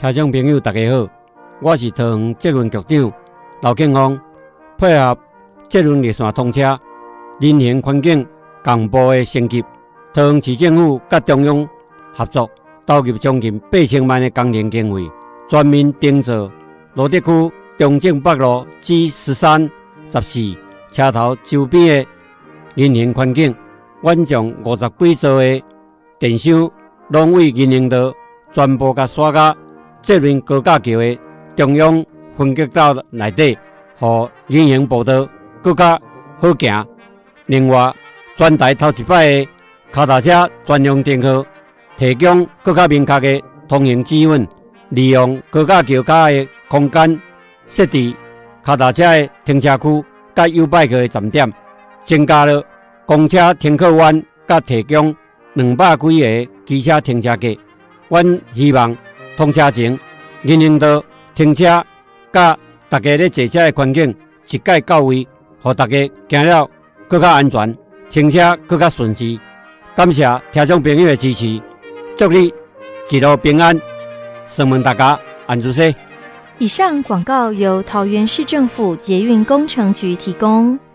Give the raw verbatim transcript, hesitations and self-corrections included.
听众朋友大家好，我是桃园捷运局长刘庆峰，配合捷运列线通车、人行环境公布的升级，桃园市政府甲中央合作，投入将近八千万的工程经费，全面订造罗德区中正北路 G 十三、十四车头周边的人行环境，阮将五十几座的电箱拢为人行道全部甲刷到捷运高架桥的中央分隔岛内底，互人行步道更加好行。另外，全台头一摆的脚踏车专用停靠，提供更加明确的通行指引，利用高架桥下的空间，设置脚踏车的停车区甲U bike的站点，增加了公车停靠弯，甲提供两百几个机车停车格。阮希望通车前，人行道停车甲大家咧坐车的环境一概到位，互大家行了更加安全，停车更加顺时。感谢听众朋友的支持，祝你一路平安，上门大家安住些。 以上广告由桃园市政府捷运工程局提供。